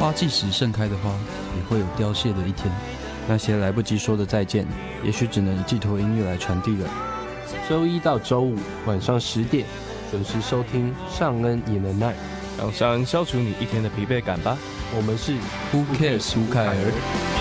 花季时盛开的花，也会有凋谢的一天。 那些来不及说的再见，也许只能寄托音乐来传递了。周一到周五晚上10点，准时收听尚恩也能耐， 让尚恩消除你一天的疲惫感吧。 我们是 Who Cares 苏凯尔。